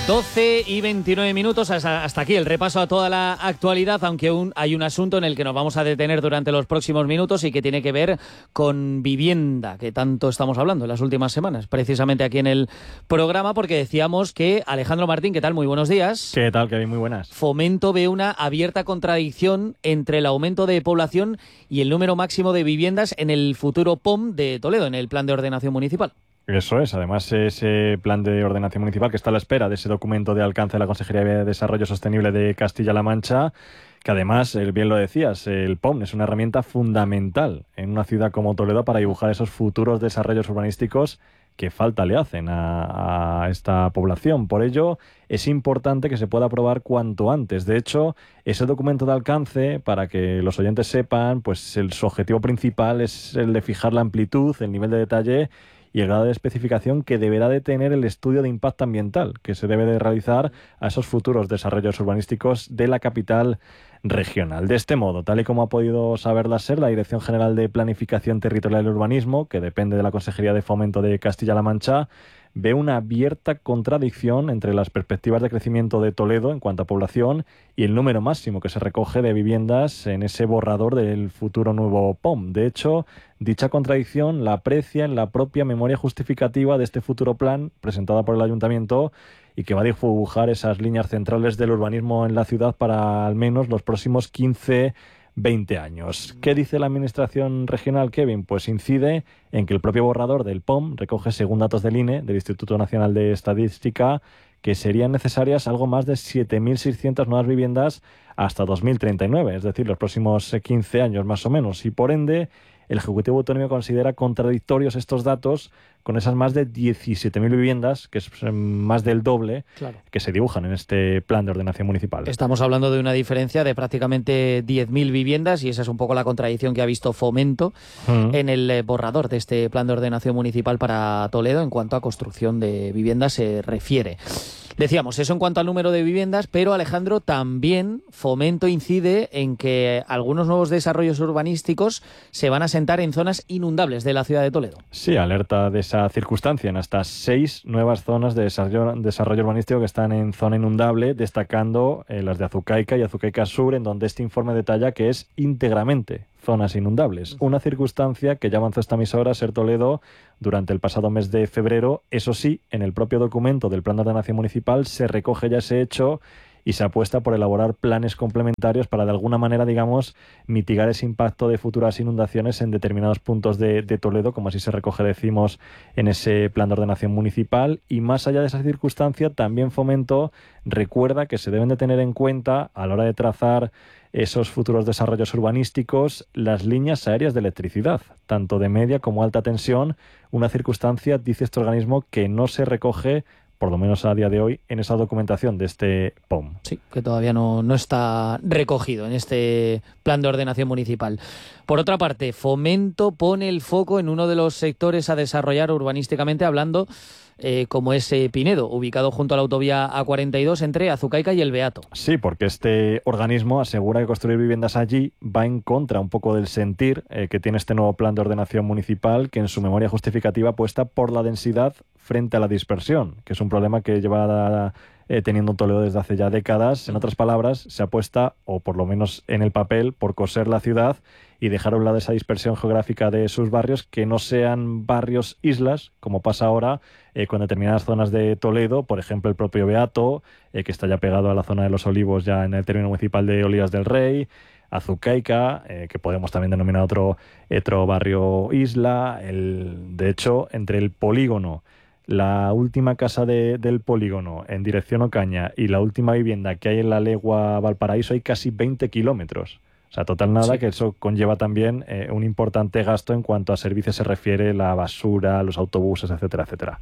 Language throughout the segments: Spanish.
12:29. Hasta aquí el repaso a toda la actualidad, aunque hay un asunto en el que nos vamos a detener durante los próximos minutos y que tiene que ver con vivienda, que tanto estamos hablando en las últimas semanas, precisamente aquí en el programa, porque decíamos que Alejandro Martín, ¿qué tal? Muy buenos días. ¿Qué tal, Kevin? Muy buenas. Fomento ve una abierta contradicción entre el aumento de población y el número máximo de viviendas en el futuro POM de Toledo, en el Plan de Ordenación Municipal. Eso es, además ese plan de ordenación municipal que está a la espera de ese documento de alcance de la Consejería de Desarrollo Sostenible de Castilla-La Mancha, que además, bien lo decías, el POM es una herramienta fundamental en una ciudad como Toledo para dibujar esos futuros desarrollos urbanísticos que falta le hacen a esta población. Por ello, es importante que se pueda aprobar cuanto antes. De hecho, ese documento de alcance, para que los oyentes sepan, pues su objetivo principal es el de fijar la amplitud, el nivel de detalle y el grado de especificación que deberá de tener el estudio de impacto ambiental que se debe de realizar a esos futuros desarrollos urbanísticos de la capital regional. De este modo, tal y como ha podido saberla ser, la Dirección General de Planificación Territorial y Urbanismo, que depende de la Consejería de Fomento de Castilla-La Mancha, ve una abierta contradicción entre las perspectivas de crecimiento de Toledo en cuanto a población y el número máximo que se recoge de viviendas en ese borrador del futuro nuevo POM. De hecho, dicha contradicción la aprecia en la propia memoria justificativa de este futuro plan presentada por el Ayuntamiento y que va a dibujar esas líneas centrales del urbanismo en la ciudad para al menos los próximos 15-20 años. ¿Qué dice la Administración regional, Kevin? Pues incide en que el propio borrador del POM recoge, según datos del INE, del Instituto Nacional de Estadística, que serían necesarias algo más de 7.600 nuevas viviendas hasta 2039, es decir, los próximos 15 años más o menos. Y por ende, el Ejecutivo Autonómico considera contradictorios estos datos con esas más de 17.000 viviendas, que es más del doble, claro, que se dibujan en este plan de ordenación municipal. Estamos hablando de una diferencia de prácticamente 10.000 viviendas y esa es un poco la contradicción que ha visto Fomento en el borrador de este plan de ordenación municipal para Toledo en cuanto a construcción de viviendas se refiere. Decíamos, eso en cuanto al número de viviendas, pero Alejandro, también Fomento incide en que algunos nuevos desarrollos urbanísticos se van a asentar en zonas inundables de la ciudad de Toledo. Sí, alerta de esa circunstancia en hasta 6 nuevas zonas de desarrollo urbanístico que están en zona inundable, destacando las de Azucaica y Azucaica Sur, en donde este informe detalla que es íntegramente zonas inundables. Una circunstancia que ya avanzó esta emisora, Ser Toledo, durante el pasado mes de febrero. Eso sí, en el propio documento del Plan de Ordenación Municipal se recoge ya ese hecho y se apuesta por elaborar planes complementarios para, de alguna manera, digamos, mitigar ese impacto de futuras inundaciones en determinados puntos de Toledo, como así se recoge, decimos, en ese Plan de Ordenación Municipal. Y más allá de esa circunstancia, también Fomento recuerda que se deben de tener en cuenta, a la hora de trazar esos futuros desarrollos urbanísticos, las líneas aéreas de electricidad, tanto de media como alta tensión, una circunstancia, dice este organismo, que no se recoge, por lo menos a día de hoy, en esa documentación de este POM. Sí, que todavía no está recogido en este plan de ordenación municipal. Por otra parte, Fomento pone el foco en uno de los sectores a desarrollar urbanísticamente hablando, como es Pinedo, ubicado junto a la autovía A42 entre Azucaica y El Beato. Sí, porque este organismo asegura que construir viviendas allí va en contra un poco del sentir que tiene este nuevo plan de ordenación municipal, que en su memoria justificativa apuesta por la densidad frente a la dispersión, que es un problema que lleva teniendo Toledo desde hace ya décadas. En otras palabras, se apuesta, o por lo menos en el papel, por coser la ciudad y dejar a un lado esa dispersión geográfica de sus barrios, que no sean barrios islas, como pasa ahora con determinadas zonas de Toledo, por ejemplo el propio Beato, que está ya pegado a la zona de los Olivos, ya en el término municipal de Olivas del Rey, Azucaica, que podemos también denominar otro barrio isla. De hecho, entre el polígono, la última casa del polígono en dirección Ocaña y la última vivienda que hay en la legua Valparaíso hay casi 20 kilómetros. O sea, total nada, sí, que eso conlleva también un importante gasto en cuanto a servicios se refiere, la basura, los autobuses, etcétera, etcétera.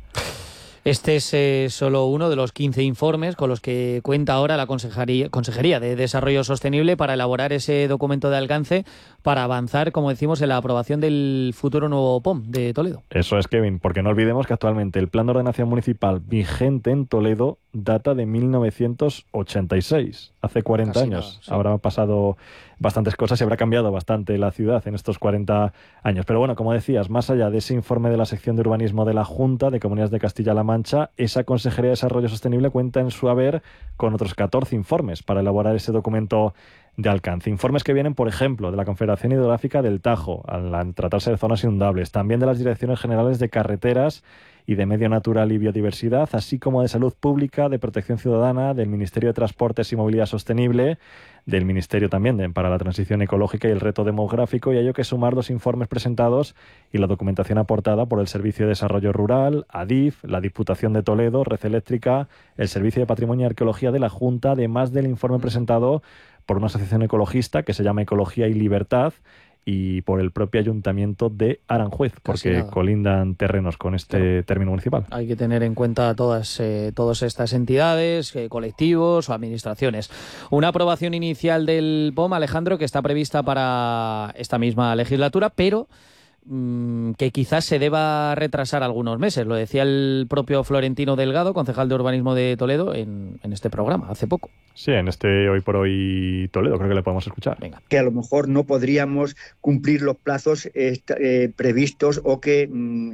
Este es solo uno de los 15 informes con los que cuenta ahora la Consejería de Desarrollo Sostenible para elaborar ese documento de alcance para avanzar, como decimos, en la aprobación del futuro nuevo POM de Toledo. Eso es, Kevin, porque no olvidemos que actualmente el Plan de Ordenación Municipal vigente en Toledo data de 1986, hace 40 Casi años. nada, sí. Habrá pasado bastantes cosas y habrá cambiado bastante la ciudad en estos 40 años. Pero bueno, como decías, más allá de ese informe de la sección de urbanismo de la Junta de Comunidades de Castilla-La Mancha, esa Consejería de Desarrollo Sostenible cuenta en su haber con otros 14 informes para elaborar ese documento de alcance. Informes que vienen, por ejemplo, de la Confederación Hidrográfica del Tajo, al tratarse de zonas inundables, también de las Direcciones Generales de Carreteras y de Medio Natural y Biodiversidad, así como de Salud Pública, de Protección Ciudadana, del Ministerio de Transportes y Movilidad Sostenible, del Ministerio también para la Transición Ecológica y el Reto Demográfico, y hay que sumar los informes presentados y la documentación aportada por el Servicio de Desarrollo Rural, ADIF, la Diputación de Toledo, Red Eléctrica, el Servicio de Patrimonio y Arqueología de la Junta, además del informe presentado por una asociación ecologista que se llama Ecología y Libertad, y por el propio Ayuntamiento de Aranjuez, porque colindan terrenos con este término municipal. Hay que tener en cuenta todas estas entidades, colectivos o administraciones. Una aprobación inicial del POM, Alejandro, que está prevista para esta misma legislatura, pero que quizás se deba retrasar algunos meses. Lo decía el propio Florentino Delgado, concejal de Urbanismo de Toledo, en este programa, hace poco. Sí, en este Hoy por Hoy Toledo, creo que le podemos escuchar. Venga. Que a lo mejor no podríamos cumplir los plazos previstos o que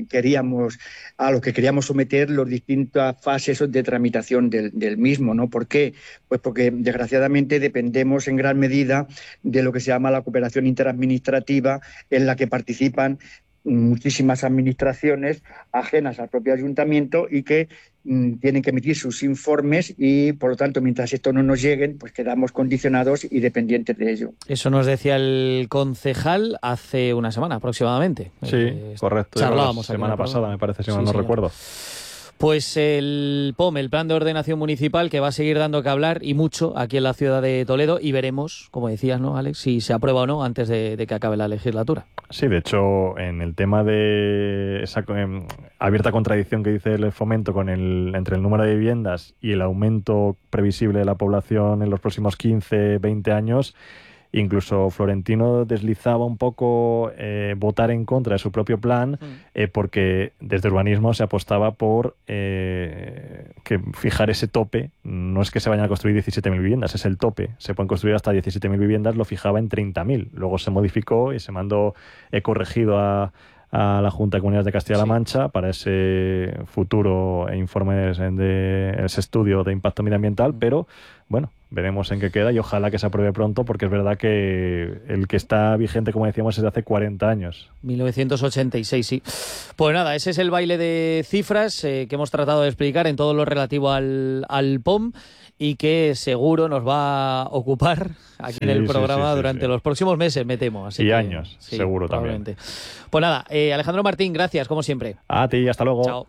a los que queríamos someter las distintas fases de tramitación del mismo, ¿no? ¿Por qué? Pues porque desgraciadamente dependemos en gran medida de lo que se llama la cooperación interadministrativa, en la que participan muchísimas administraciones ajenas al propio ayuntamiento y que tienen que emitir sus informes y, por lo tanto, mientras esto no nos lleguen, pues quedamos condicionados y dependientes de ello. Eso nos decía el concejal hace una semana aproximadamente. Sí, correcto. Charlábamos la semana pasada, me parece, si mal no señor. recuerdo. Pues el POM, el Plan de Ordenación Municipal, que va a seguir dando que hablar y mucho aquí en la ciudad de Toledo, y veremos, como decías, ¿no, Alex?, si se aprueba o no antes de que acabe la legislatura. Sí, de hecho, en el tema de esa abierta contradicción que dice el Fomento entre el número de viviendas y el aumento previsible de la población en los próximos 15, 20 años, incluso Florentino deslizaba un poco votar en contra de su propio plan, porque desde urbanismo se apostaba por que fijar ese tope. No es que se vayan a construir 17.000 viviendas, es el tope. Se pueden construir hasta 17.000 viviendas, lo fijaba en 30.000. Luego se modificó y se mandó corregido a la Junta de Comunidades de Castilla-La Mancha para ese futuro informe de ese estudio de impacto medioambiental, pero bueno, veremos en qué queda y ojalá que se apruebe pronto, porque es verdad que el que está vigente, como decíamos, es de hace 40 años. 1986, sí. Pues nada, ese es el baile de cifras que hemos tratado de explicar en todo lo relativo al POM y que seguro nos va a ocupar aquí en el programa durante los próximos meses, me temo. Así que, años, seguro también. Pues nada, Alejandro Martín, gracias, como siempre. A ti, hasta luego. Chao.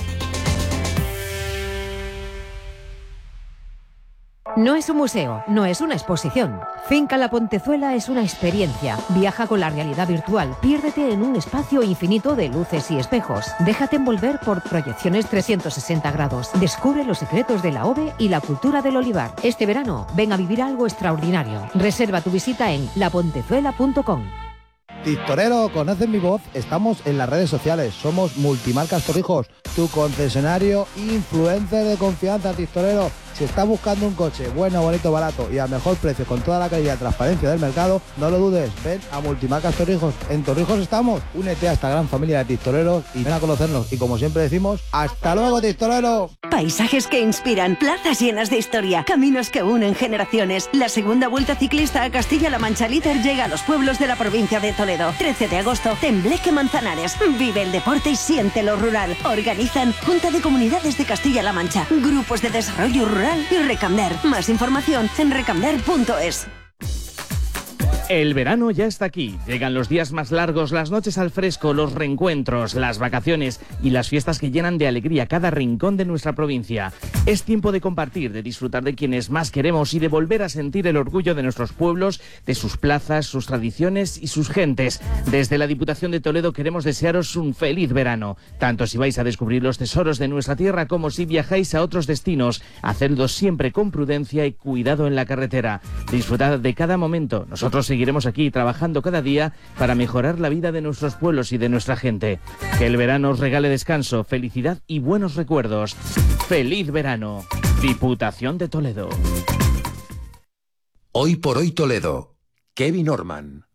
No es un museo, no es una exposición. Finca La Pontezuela es una experiencia. Viaja con la realidad virtual, piérdete en un espacio infinito de luces y espejos. Déjate envolver por proyecciones 360 grados. Descubre los secretos de la OVE y la cultura del olivar. Este verano, ven a vivir algo extraordinario. Reserva tu visita en lapontezuela.com. Tistorero, ¿conoces mi voz? Estamos en las redes sociales. Somos Multimarcas Torrijos, tu concesionario influencer de confianza, Tistorero. Si estás buscando un coche bueno, bonito, barato y a mejor precio con toda la calidad y transparencia del mercado, no lo dudes, ven a Multimarcas Torrijos. En Torrijos estamos. Únete a esta gran familia de tistoreros y ven a conocernos. Y como siempre decimos, ¡hasta luego, tistorero! Paisajes que inspiran, plazas llenas de historia, caminos que unen generaciones. La segunda Vuelta Ciclista a Castilla-La Mancha Líder llega a los pueblos de la provincia de Toledo. 13 de agosto, Tembleque Manzanares. Vive el deporte y siente lo rural. Organizan Junta de Comunidades de Castilla-La Mancha, Grupos de Desarrollo Rural y Recamder. Más información en recamder.es. El verano ya está aquí. Llegan los días más largos, las noches al fresco, los reencuentros, las vacaciones y las fiestas que llenan de alegría cada rincón de nuestra provincia. Es tiempo de compartir, de disfrutar de quienes más queremos y de volver a sentir el orgullo de nuestros pueblos, de sus plazas, sus tradiciones y sus gentes. Desde la Diputación de Toledo queremos desearos un feliz verano, tanto si vais a descubrir los tesoros de nuestra tierra como si viajáis a otros destinos. Hacedlo siempre con prudencia y cuidado en la carretera. Disfrutad de cada momento. Nosotros seguiremos aquí trabajando cada día para mejorar la vida de nuestros pueblos y de nuestra gente. Que el verano os regale descanso, felicidad y buenos recuerdos. ¡Feliz verano! Diputación de Toledo. Hoy por hoy Toledo. Kevin Orman.